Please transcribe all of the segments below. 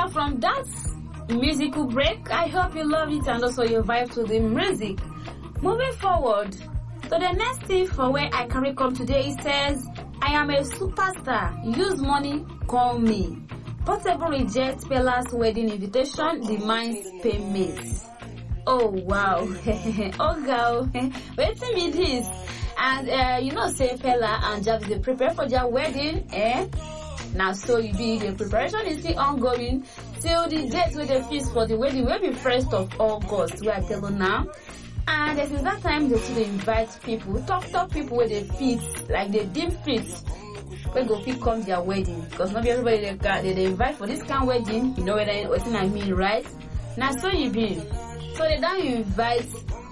So from that musical break, I hope you love it and also you vibe to the music. Moving forward, so the next thing for where I carry come today, it says, I am a superstar. Use money, call me. Portable rejects Pella's wedding invitation, demands payments. Oh wow. Oh girl. Waiting me this. And you know, say Pella and Javis, they prepare for their wedding, Now so you be, the preparation is still ongoing till the date where they feast for the wedding will be 1st of August, where I tell you now. And since that time they still invite people, top people where they fit, like they deem fit, where go fit come their wedding. Because not everybody they invite for this kind of wedding, you know what I mean, right? Now so you be. So they don't invite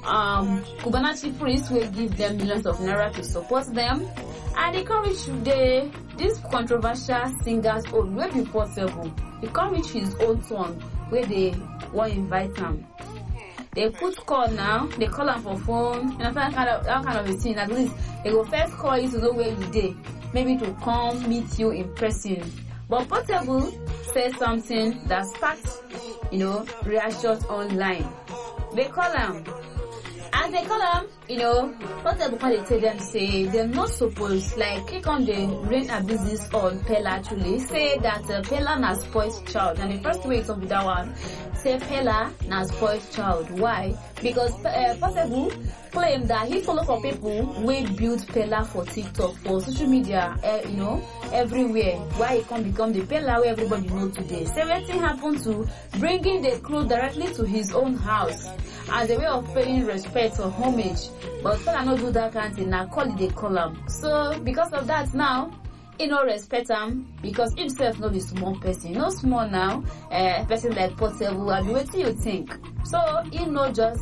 Cubana chief priests will give them millions of naira to support them, and they can't reach this controversial singer's own will be Portable. He can't reach his own turn where they want to invite him. They put call now, they call him for phone, and after that kind of a thing, at least they will first call you to know where you dey, maybe to come meet you in person. But Portable says something that sparked, reactions online. They call him. As they call them, Portable they tell them say they're not supposed, click on the rain a business on Pella actually, say that Pella na spoiled child. And the first way it's with that one, say Pella na spoiled child. Why? Because Portable claim that he follow for people we build Pella for TikTok, for social media, everywhere. Why he can't become the Pella where everybody know today. Say what thing happened to bringing the clothes directly to his own house as a way of paying respect or homage, but Pella not do that kind of thing. Now call it a column. So because of that now, he no respect him because himself not be small person. No small now, person like Portable. I be waiting you think. So he no just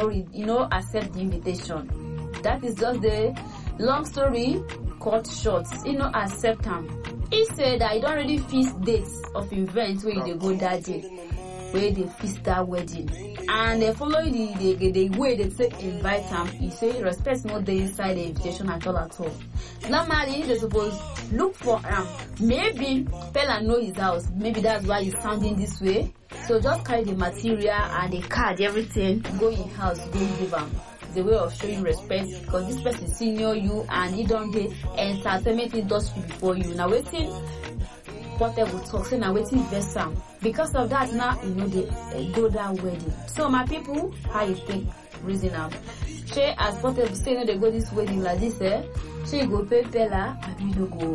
accept the invitation. That is just the long story cut short. He no accept him. He said that he don't already fix dates of events where they go that day, where they feast that wedding. And they follow the way they take invite him. He say respect not the inside the invitation at all. Normally they suppose look for maybe Pella know his house. Maybe that's why he's sounding this way. So just carry the material and the card, everything, go in house, go give him. It's a way of showing respect because this person senior you and he don't get entertainment industry before you. Now waiting Portable talk, say now waiting versa. Because of that now, they go that wedding. So my people, how you think? Reason up. She as Portable say they go this wedding like this, she go pay Pella, they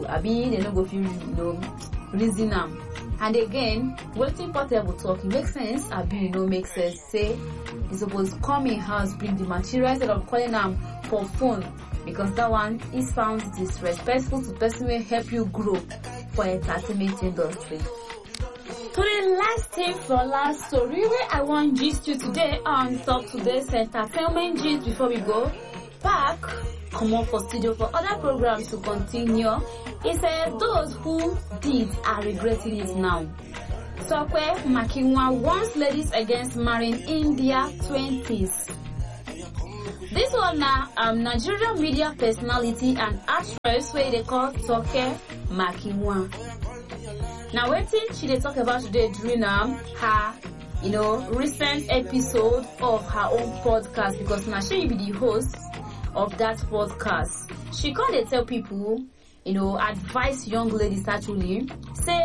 no go feel, reason up. And again, waiting Portable talk, it makes sense, make sense. Say, you supposed to come in house, bring the material instead of calling them for phone. Because that one is found disrespectful to person will help you grow for entertainment industry. To the last thing for last story where I want gist you today on top today's entertainment gist before we go back, come on for studio for other programs to continue. It says those who did are regretting it now. Sokwe Makinwa warns ladies against marrying in their 20s. This one now, Nigerian media personality and actress where they call Toke Makinwa. Now, what thing she they talk about today during her, recent episode of her own podcast, because now she be the host of that podcast. She can't tell people, advise young ladies actually, say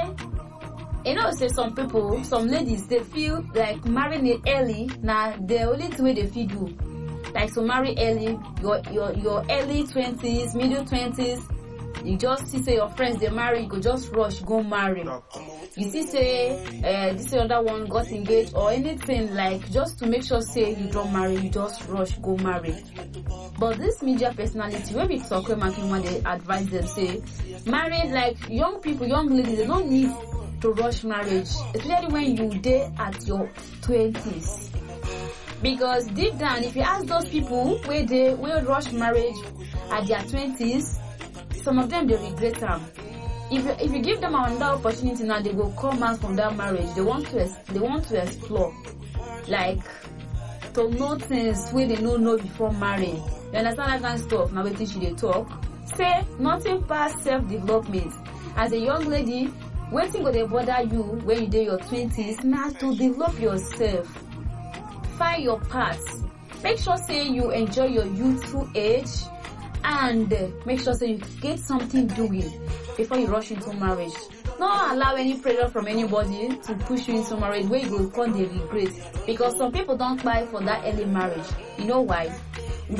some people, some ladies, they feel like marrying it early, now the only way they feel do. Like to marry early, your early 20s, middle 20s, you just see say your friends they marry, you go just rush, go marry. You see say this other one got engaged or anything, like just to make sure say you don't marry, you just rush, go marry. But this media personality, when we talk when they advise them say, marry like young people, young ladies, they don't need to rush marriage, especially when you date at your 20s. Because deep down, if you ask those people where they will rush marriage at their 20s, some of them they regret them. If you give them another opportunity now, they will come out from that marriage. They want to explore, like to know things where they don't know before marrying. You understand that kind of stuff? Now waiting should they talk. Say nothing past self-development. As a young lady, Waiting go dey bother you when you dey your 20s. Now to develop yourself, find your path. Make sure say you enjoy your youthful age, and make sure say you get something doing before you rush into marriage. Don't allow any pressure from anybody to push you into marriage where you go come dey regret, because some people don't buy for that early marriage. You know why? When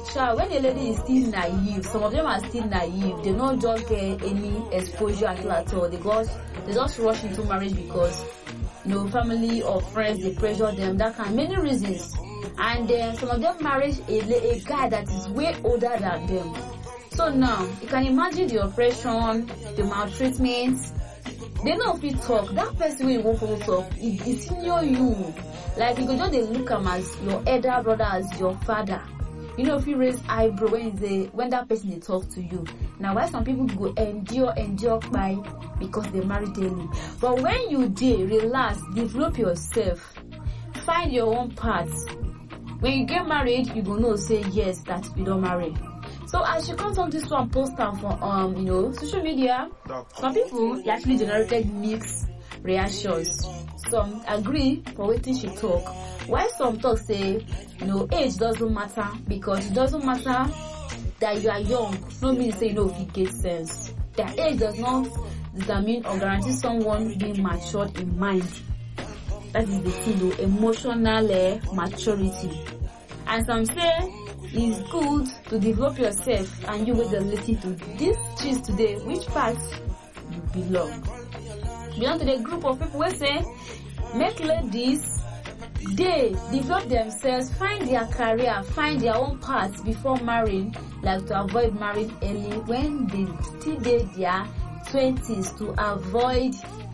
a lady is still naive, some of them are still naive, they don't just get any exposure at all. They just rush into marriage because family or friends they pressure them. That can many reasons. And then some of them marry a guy that is way older than them. So now you can imagine the oppression, the maltreatment. They know if you talk, that person will won't follow talk. It's senior you. Like you could just look at him as your elder brother, as your father. If you raise eyebrow when that person they talk to you. Now why some people go endure by because they married early. But when you relax, develop yourself, find your own path. When you get married, you will know say yes that you don't marry. So as she comes on this one post on for social media, some people actually generated mixed reactions. Some agree for waiting she talk. While some talk say, age doesn't matter, because it doesn't matter that you are young. No mean say if you get sense. That age does not determine or guarantee someone being matured in mind. That is the thing, emotional maturity. And some say it's good to develop yourself, and you will listen to this choose today which part you belong. Belong to the group of people who say make ladies they develop themselves, find their career, find their own path before marrying, like to avoid marrying early when they still did their 20s, to avoid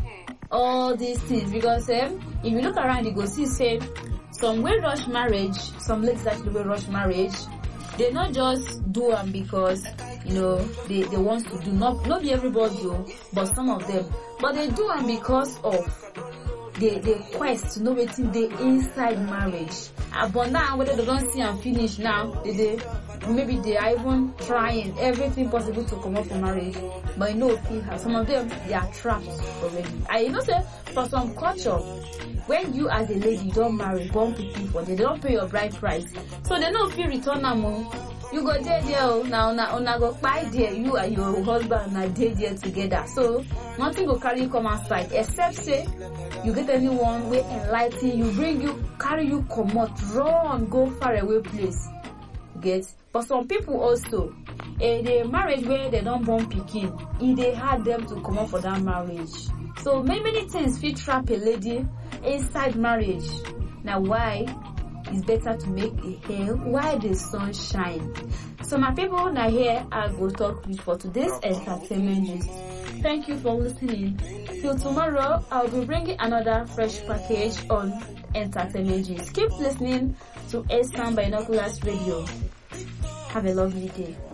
all these things. Because if you look around, you go see say some will rush marriage, some ladies actually will rush marriage. They not just do them because they want to do, not be everybody do, but some of them, but they do them because of the quest to know what's the inside marriage. But now whether they don't see and finish now, maybe they are even trying everything possible to come up for marriage, but some of them they are trapped already. I say for some culture, when you as a lady don't marry, born people for them, they don't pay your bride price, so they know if you return them. You go there now go buy there, you and your husband are there together. So nothing will carry you come outside, except say you get anyone will enlighten you, carry you come out, run, go far away place. Get? But some people also, the marriage where they don't born pikin, they had them to come out for that marriage. So many things fit trap a lady inside marriage. Now why? It's better to make a hair while the sun shines. So my people, now here I will talk with for today's entertainment news. Thank you for listening. Till tomorrow, I'll be bringing another fresh package on entertainment news. Keep listening to A Sound Binoculars Radio. Have a lovely day.